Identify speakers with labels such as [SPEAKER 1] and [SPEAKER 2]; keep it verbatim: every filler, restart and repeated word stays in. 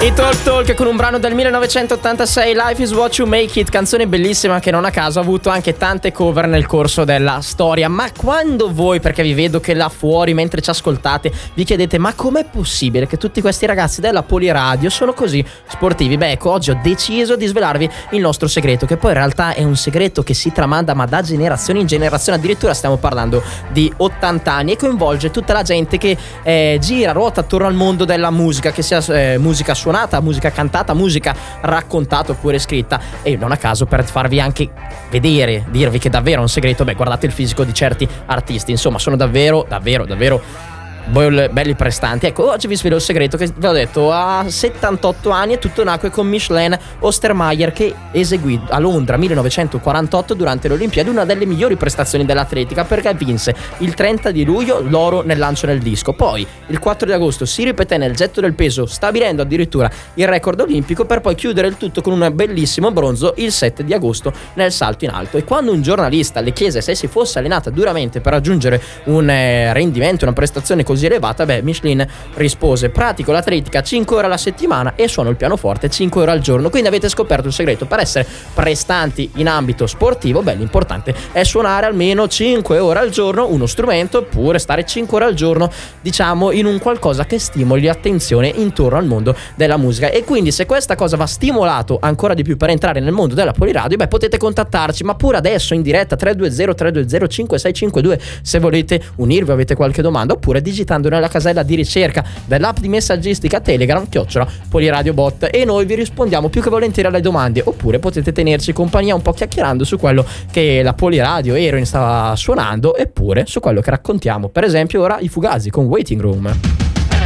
[SPEAKER 1] I Talk Talk con un brano del millenovecentottantasei, Life is What You Make It, canzone bellissima che non a caso ha avuto anche tante cover nel corso della storia. Ma quando voi, perché vi vedo che là fuori mentre ci ascoltate, vi chiedete ma com'è possibile che tutti questi ragazzi della Poliradio sono così sportivi? Beh, ecco, oggi ho deciso di svelarvi il nostro segreto, che poi in realtà è un segreto che si tramanda ma da generazione in generazione, addirittura stiamo parlando di ottanta anni, e coinvolge tutta la gente che eh, gira, ruota attorno al mondo della musica, che sia eh, musica suonata, musica cantata, musica raccontata oppure scritta. E non a caso, per farvi anche vedere, dirvi che davvero è un segreto, beh, guardate il fisico di certi artisti, insomma sono davvero davvero davvero belli prestanti. Ecco, oggi vi svelo il segreto che vi ho detto. A settantotto anni e tutto nacque con Micheline Ostermayer, che eseguì a Londra millenovecentoquarantotto durante le Olimpiadi una delle migliori prestazioni dell'atletica, perché vinse il trenta di luglio l'oro nel lancio nel disco. Poi il quattro di agosto si ripeté nel getto del peso, stabilendo addirittura il record olimpico, per poi chiudere il tutto con un bellissimo bronzo il sette di agosto nel salto in alto. E quando un giornalista le chiese se si fosse allenata duramente per raggiungere un eh, rendimento, una prestazione così elevata, beh, Micheline rispose: pratico l'atletica cinque ore alla settimana e suono il pianoforte cinque ore al giorno. Quindi avete scoperto il segreto per essere prestanti in ambito sportivo. Beh, l'importante è suonare almeno cinque ore al giorno uno strumento, oppure stare cinque ore al giorno, diciamo, in un qualcosa che stimoli l'attenzione intorno al mondo della musica. E quindi, se questa cosa va stimolato ancora di più per entrare nel mondo della Poliradio, beh, potete contattarci, ma pure adesso in diretta tre due zero tre due zero cinque sei cinque due se volete unirvi, avete qualche domanda, oppure digitando nella casella di ricerca dell'app di messaggistica Telegram chiocciola Poliradio Bot, e noi vi rispondiamo più che volentieri alle domande. Oppure potete tenerci compagnia un po' chiacchierando su quello che la Poliradio Eroin stava suonando, eppure su quello che raccontiamo, per esempio ora i Fugazi con Waiting Room.